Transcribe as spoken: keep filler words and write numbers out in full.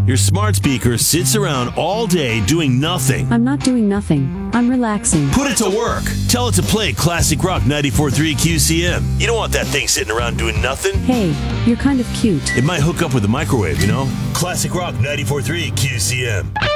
Your smart speaker sits around all day doing nothing. I'm not doing nothing. I'm relaxing. Put it to work. Tell it to play Classic Rock ninety-four point three Q C M. You don't want that thing sitting around doing nothing. Hey, you're kind of cute. It might hook up with the microwave, you know? Classic Rock ninety-four point three Q C M.